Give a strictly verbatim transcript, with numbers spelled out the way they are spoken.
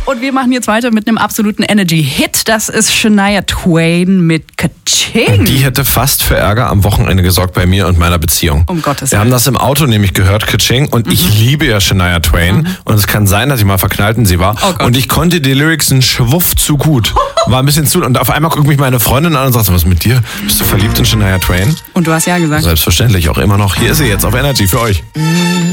Und wir machen jetzt weiter mit einem absoluten Energy-Hit. Das ist Shania Twain mit Ka-Ching. Die hätte fast für Ärger am Wochenende gesorgt bei mir und meiner Beziehung. Um Gottes Wir Willen. haben das im Auto nämlich gehört, Ka-Ching. Und mhm. ich liebe ja Shania Twain. Mhm. Und es kann sein, dass ich mal verknallt in sie war. Oh Gott. Und ich konnte die Lyrics einen Schwuff zu gut. War ein bisschen zu. Und auf einmal guckt mich meine Freundin an und sagt, was ist mit dir? Bist du verliebt in Shania Twain? Und du hast ja gesagt. Selbstverständlich, auch immer noch. Hier ist sie jetzt auf Energy für euch.